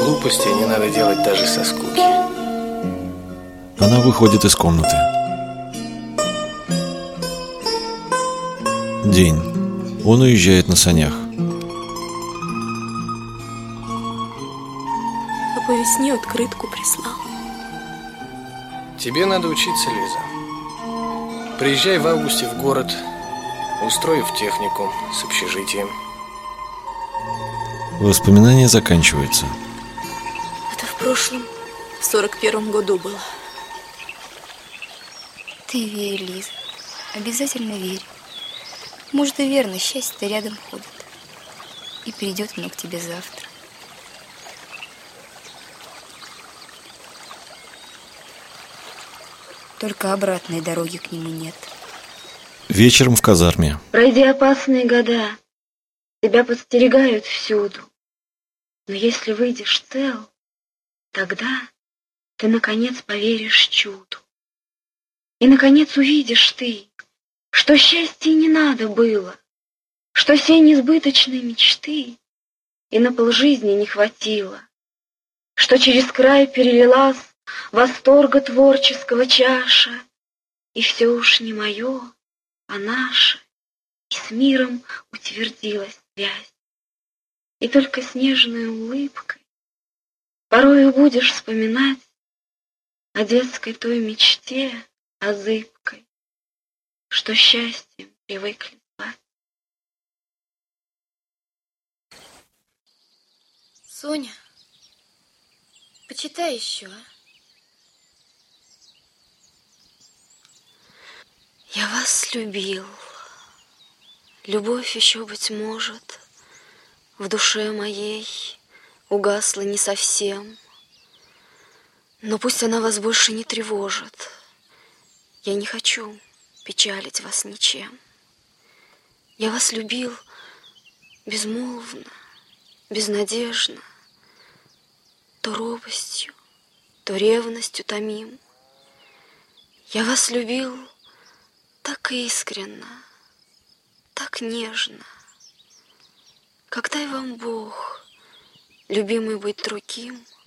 Глупостей не надо делать даже со скуки. Она выходит из комнаты. День. Он уезжает на санях. А по весне открытку прислал. Тебе надо учиться, Лиза. Приезжай в августе в город, устрою в техникум с общежитием. Воспоминания заканчиваются. Это в прошлом, в 41-м году было. Ты верь, Лиза, обязательно верь. Может, и верно, счастье-то рядом ходит. И придет оно к тебе завтра. Только обратной дороги к нему нет. Вечером в казарме. Пройди опасные года, тебя подстерегают всюду. Но если выйдешь цел, тогда ты, наконец, поверишь чуду. И, наконец, увидишь ты, что счастья не надо было, что сей несбыточной мечты и на полжизни не хватило, что через край перелилась восторга творческого чаша, и все уж не мое, а наше, и с миром утвердилась связь. И только с нежной улыбкой порою будешь вспоминать о детской той мечте, о зыбкой, что счастьем привыкли звать. Соня, почитай еще, а? Я вас любил. Любовь еще, быть может, в душе моей угасла не совсем. Но пусть она вас больше не тревожит. Я не хочу печалить вас ничем. Я вас любил безмолвно, безнадежно, то робостью, то ревностью томим. Я вас любил так искренно, так нежно. Как дай вам Бог, любимый, быть другим,